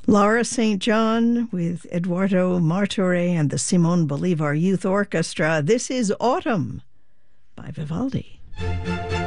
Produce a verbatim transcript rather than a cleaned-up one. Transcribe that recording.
Laura Saint John with Eduardo Martorell and the Simon Bolivar Youth Orchestra. This is Autumn by Vivaldi.